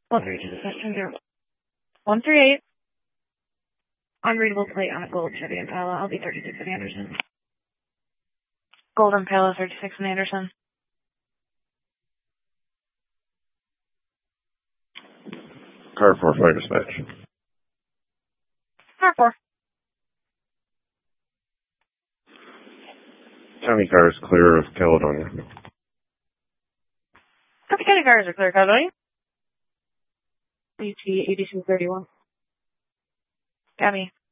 138. 138. Unreadable plate on a gold Chevy Impala. I'll be 36 at Anderson. Gold Impala 36 in Anderson. Car 4, fire dispatch. Car 4. County cars clear of Caledonia. County cars are clear, Caledonia. BT 8231. Got me.